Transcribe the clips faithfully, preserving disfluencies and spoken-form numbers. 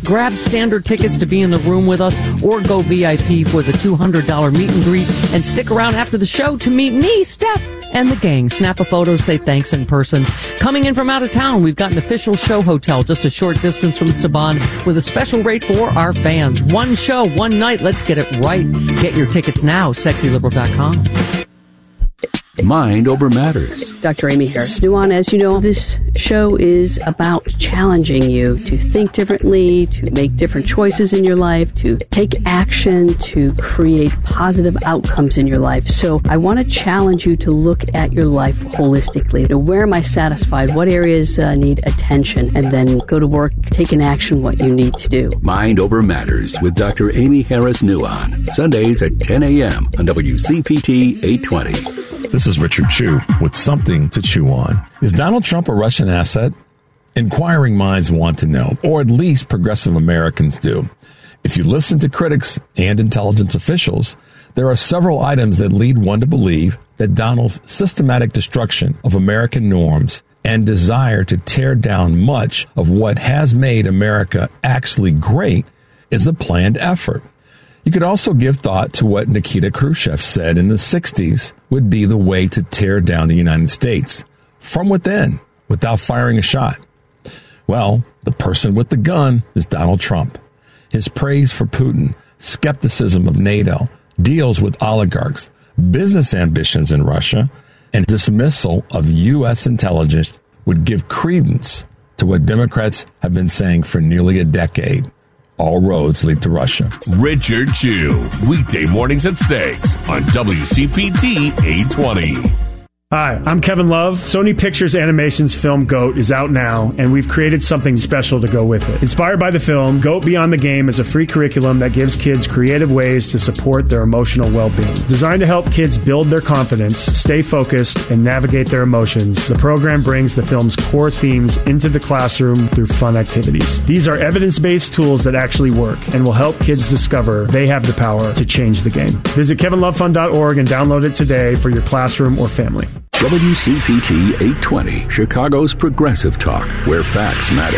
Grab standard tickets to be in the room with us, or go V I P for the two hundred dollars meet and greet, and stick around after the show to meet me, Steph, and the gang. Snap a photo, say thanks in person. Coming in from out of town, we've got an official show hotel just a short distance from Saban with a special rate for our fans. One show, one night. Let's get it right. Get your tickets now, sexy liberal dot com. Mind Over Matters. Doctor Amy Harris Nuwan, as you know, this show is about challenging you to think differently, to make different choices in your life, to take action, to create positive outcomes in your life. So I want to challenge you to look at your life holistically. To where am I satisfied? What areas uh, need attention? And then go to work, take in action what you need to do. Mind Over Matters with Doctor Amy Harris Nuwan. Sundays at ten a.m. on W C P T eight twenty. This is Richard Chew with something to chew on. Is Donald Trump a Russian asset? Inquiring minds want to know, or at least progressive Americans do. If you listen to critics and intelligence officials, there are several items that lead one to believe that Donald's systematic destruction of American norms and desire to tear down much of what has made America actually great is a planned effort. You could also give thought to what Nikita Khrushchev said in the sixties would be the way to tear down the United States from within without firing a shot. Well, the person with the gun is Donald Trump. His praise for Putin, skepticism of NATO, deals with oligarchs, business ambitions in Russia, and dismissal of U S intelligence would give credence to what Democrats have been saying for nearly a decade. All roads lead to Russia. Richard Chew, weekday mornings at six on W C P T eight twenty. Hi, I'm Kevin Love. Sony Pictures Animation's film GOAT is out now, and we've created something special to go with it. Inspired by the film, GOAT Beyond the Game is a free curriculum that gives kids creative ways to support their emotional well-being. Designed to help kids build their confidence, stay focused, and navigate their emotions, the program brings the film's core themes into the classroom through fun activities. These are evidence-based tools that actually work and will help kids discover they have the power to change the game. Visit kevin love fund dot org and download it today for your classroom or family. W C P T eight twenty, Chicago's progressive talk, where facts matter.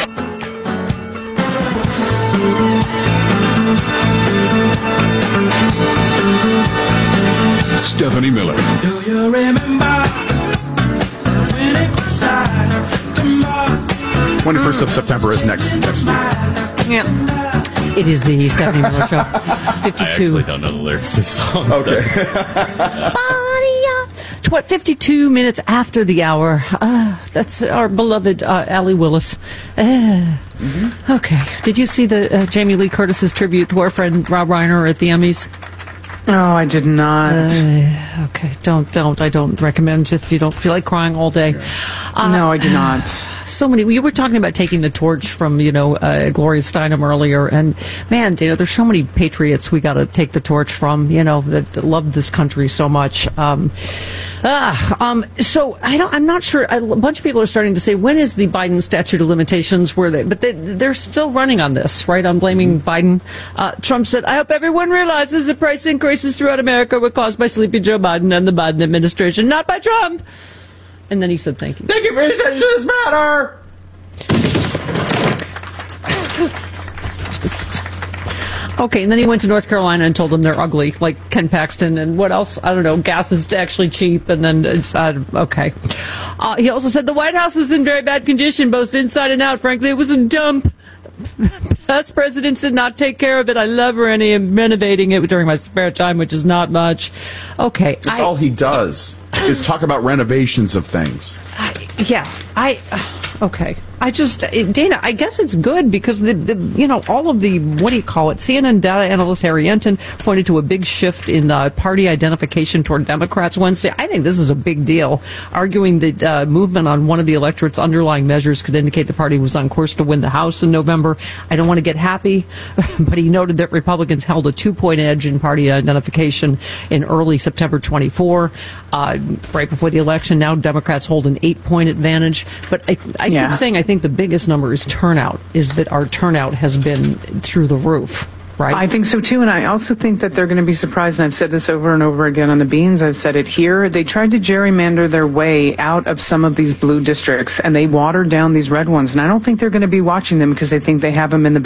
Stephanie Miller. Do you remember when it was like September? twenty-first of September is next next week. Yeah. It is the Stephanie Miller Show. fifty-two. I actually don't know the lyrics to the song. Okay. So. What, fifty-two minutes after the hour. Uh, that's our beloved uh, Allie Willis. Uh, mm-hmm. Okay. Did you see the uh, Jamie Lee Curtis's tribute to our friend Rob Reiner at the Emmys? Oh, I did not. Uh, okay. Don't, don't. I don't recommend if you don't feel like crying all day. Uh, no, I do not. So many. You were talking about taking the torch from, you know, uh, Gloria Steinem earlier, and man, you know, there's so many patriots we got to take the torch from, you know, that, that love this country so much. Um, ah, um, so I don't. I'm not sure. A bunch of people are starting to say, when is the Biden statute of limitations? Where they, but they, they're still running on this, right? On blaming Biden. Uh, Trump said, "I hope everyone realizes the price increases throughout America were caused by sleepy Joe Biden and the Biden administration, not by Trump." And then he said, thank you. Thank you for your attention to this matter. Just, okay, and then he went to North Carolina and told them they're ugly, like Ken Paxton, and what else? I don't know, gas is actually cheap, and then, it's, uh, okay. Uh, he also said the White House was in very bad condition, both inside and out. Frankly, it was a dump. Past presidents did not take care of it. I love renovating it during my spare time, which is not much. Okay. That's I, all he does, is talk about renovations of things. I, yeah, I... Uh, okay. I just, Dana, I guess it's good because, the, the you know, all of the, what do you call it, C N N data analyst Harry Enton pointed to a big shift in uh, party identification toward Democrats Wednesday. I think this is a big deal, arguing that uh, movement on one of the electorate's underlying measures could indicate the party was on course to win the House in November. I don't want to get happy, but he noted that Republicans held a two-point edge in party identification in early September twenty-four, uh, right before the election. Now Democrats hold an eight-point advantage. But I, I yeah. keep saying I I think the biggest number is turnout, is that our turnout has been through the roof, right? I think so, too, and I also think that they're going to be surprised, and I've said this over and over again on the Beans, I've said it here, they tried to gerrymander their way out of some of these blue districts, and they watered down these red ones, and I don't think they're going to be watching them because they think they have them in the